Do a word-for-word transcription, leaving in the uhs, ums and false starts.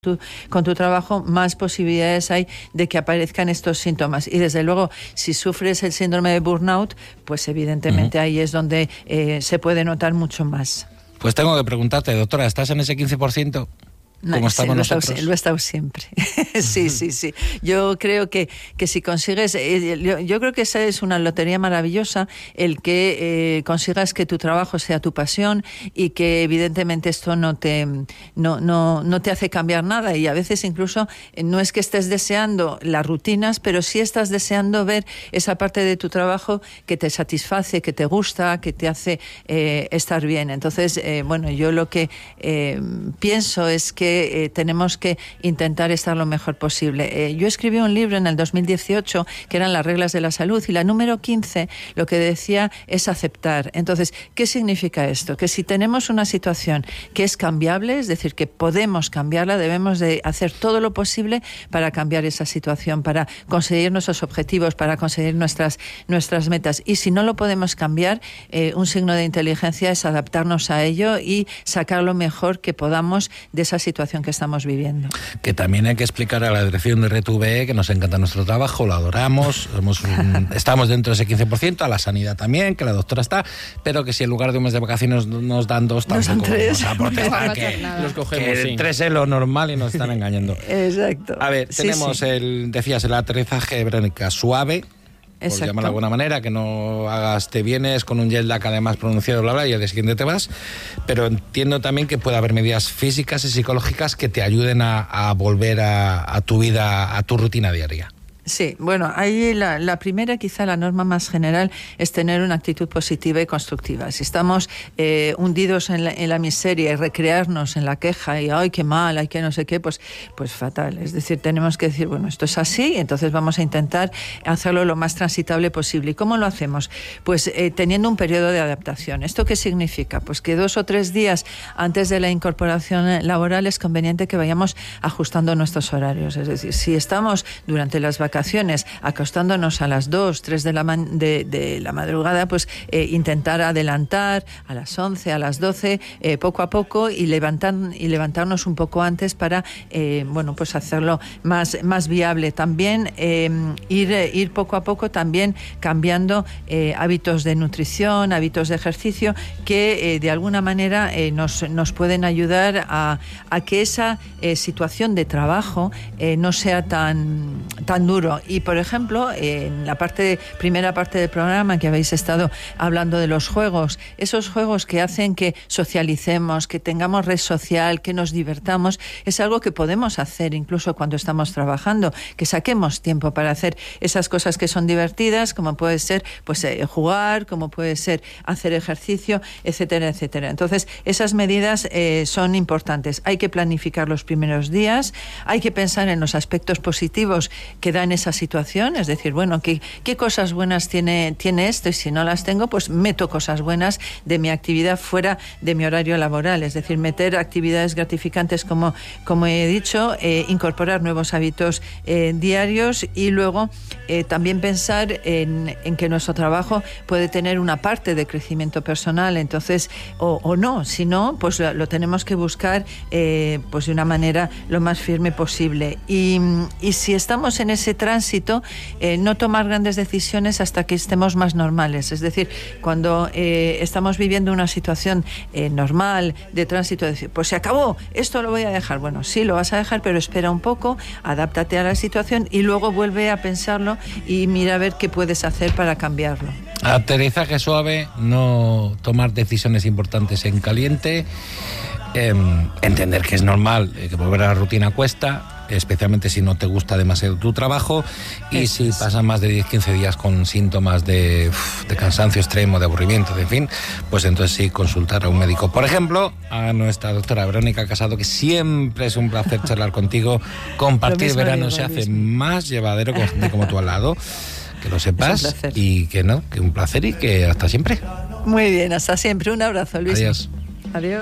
Tu, con tu trabajo, más posibilidades hay de que aparezcan estos síntomas. Y desde luego, si sufres el síndrome de burnout, pues evidentemente uh-huh. ahí es donde eh, se puede notar mucho más. Pues tengo que preguntarte, doctora, ¿estás en ese quince por ciento? No, ¿Cómo sí, estamos lo, he estado, nosotros? lo he estado siempre. sí, sí, sí. Yo creo que, que si consigues... Eh, yo, yo creo que esa es una lotería maravillosa, el que eh, consigas que tu trabajo sea tu pasión y que evidentemente esto no te, no, no, no te hace cambiar nada. Y a veces incluso eh, no es que estés deseando las rutinas, pero sí estás deseando ver esa parte de tu trabajo que te satisface, que te gusta, que te hace eh, estar bien. Entonces, eh, bueno, yo lo que eh, pienso es que Eh, tenemos que intentar estar lo mejor posible. Eh, yo escribí un libro en el dos mil dieciocho que eran las reglas de la salud y la número quince lo que decía es aceptar. Entonces, ¿qué significa esto? Que si tenemos una situación que es cambiable, es decir, que podemos cambiarla, debemos de hacer todo lo posible para cambiar esa situación, para conseguir nuestros objetivos, para conseguir nuestras, nuestras metas. Y si no lo podemos cambiar, eh, un signo de inteligencia es adaptarnos a ello y sacar lo mejor que podamos de esa situación que estamos viviendo. Que también hay que explicar a la dirección de R T V E que nos encanta nuestro trabajo, lo adoramos, somos un, estamos dentro de ese quince por ciento, a la sanidad también, que la doctora está, pero que si en lugar de un mes de vacaciones nos dan dos, tampoco vamos a protestar, que, los cogemos, que sí. tres es lo normal y nos están engañando. Exacto. A ver, sí, tenemos sí. el, decías, el aterrizaje, Verónica, suave, por Exacto. llamarlo de alguna manera, que no hagas, te vienes con un jet lag además pronunciado, bla, bla, y al día siguiente te vas, pero entiendo también que puede haber medidas físicas y psicológicas que te ayuden a, a volver a, a tu vida, a tu rutina diaria. Sí, bueno, ahí la, la primera, quizá la norma más general, es tener una actitud positiva y constructiva. Si estamos eh, hundidos en la, en la miseria y recrearnos en la queja y ¡ay, qué mal! ¡Ay, qué no sé qué! Pues, pues fatal. Es decir, tenemos que decir, bueno, esto es así, entonces vamos a intentar hacerlo lo más transitable posible. ¿Y cómo lo hacemos? Pues eh, teniendo un periodo de adaptación. ¿Esto qué significa? Pues que dos o tres días antes de la incorporación laboral es conveniente que vayamos ajustando nuestros horarios. Es decir, si estamos durante las vacaciones vacaciones, acostándonos a las dos, tres de la, man- de, de la madrugada, pues eh, intentar adelantar a las once, a las doce, eh, poco a poco y, levantar, y levantarnos un poco antes para, eh, bueno, pues hacerlo más, más viable. También eh, ir, ir poco a poco también cambiando eh, hábitos de nutrición, hábitos de ejercicio que eh, de alguna manera eh, nos, nos pueden ayudar a, a que esa eh, situación de trabajo eh, no sea tan, tan dura. Y, por ejemplo, en la parte primera parte del programa que habéis estado hablando de los juegos, esos juegos que hacen que socialicemos, que tengamos red social, que nos divertamos, es algo que podemos hacer incluso cuando estamos trabajando, que saquemos tiempo para hacer esas cosas que son divertidas, como puede ser pues eh, jugar, como puede ser hacer ejercicio, etcétera, etcétera. Entonces, esas medidas eh, son importantes. Hay que planificar los primeros días, hay que pensar en los aspectos positivos que dan esa situación, es decir, bueno, ¿qué, qué cosas buenas tiene, tiene esto? Y si no las tengo, pues meto cosas buenas de mi actividad fuera de mi horario laboral, es decir, meter actividades gratificantes como, como he dicho, eh, incorporar nuevos hábitos eh, diarios y luego eh, también pensar en, en que nuestro trabajo puede tener una parte de crecimiento personal, entonces, o, o no, si no, pues lo, lo tenemos que buscar eh, pues de una manera lo más firme posible. Y, y si estamos en ese tránsito, eh, no tomar grandes decisiones hasta que estemos más normales. Es decir, cuando eh, estamos viviendo una situación eh, normal de tránsito, decir, pues se acabó, esto lo voy a dejar. Bueno, sí, lo vas a dejar, pero espera un poco, adáptate a la situación y luego vuelve a pensarlo y mira a ver qué puedes hacer para cambiarlo. Aterrizaje suave, no tomar decisiones importantes en caliente, eh, entender que es normal, eh, que volver a la rutina cuesta, especialmente si no te gusta demasiado tu trabajo y Eso si es. pasan más de diez a quince días con síntomas de, de cansancio extremo, de aburrimiento, de en fin, pues entonces sí consultar a un médico. Por ejemplo, a nuestra doctora Verónica Casado, que siempre es un placer charlar contigo, compartir verano digo, se hace mismo. más llevadero con gente como tú al lado, que lo sepas y que no, que un placer y que hasta siempre. Muy bien, hasta siempre. Un abrazo, Luis. Adiós. Adiós.